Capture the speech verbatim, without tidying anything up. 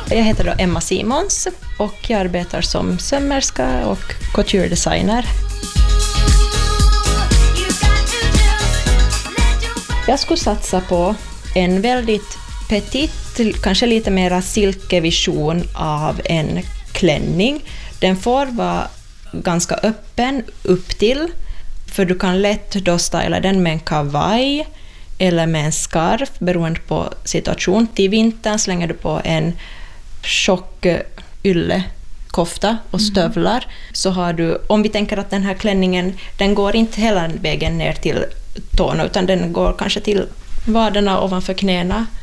Jag heter då Emma Simons och jag arbetar som sömmerska och couture-designer. Jag skulle satsa på en väldigt petit, kanske lite mera silkevision av en klänning. Den får vara ganska öppen upp till, för du kan lätt då styla den med en kavaj eller med en scarf beroende på situation. Till vintern slänger du på en tjock yllekofta och stövlar. Mm. Så har du, om vi tänker att den här klänningen, den går inte hela vägen ner till tårna utan den går kanske till vaderna ovanför knäna.